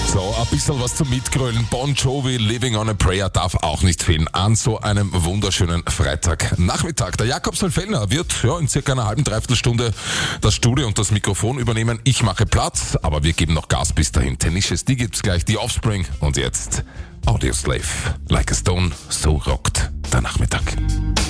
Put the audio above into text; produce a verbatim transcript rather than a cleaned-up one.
So, ein bisschen was zum Mitgrölen. Bon Jovi, Living on a Prayer darf auch nicht fehlen an so einem wunderschönen Freitagnachmittag. Der Jakob Solfellner wird ja, in circa einer halben, dreiviertel Stunde das Studio und das Mikrofon übernehmen. Ich mache Platz, aber wir geben noch Gas bis dahin. Tenacious D gibt's gleich, die Offspring und jetzt Audioslave. Like a Stone, so rockt der Nachmittag.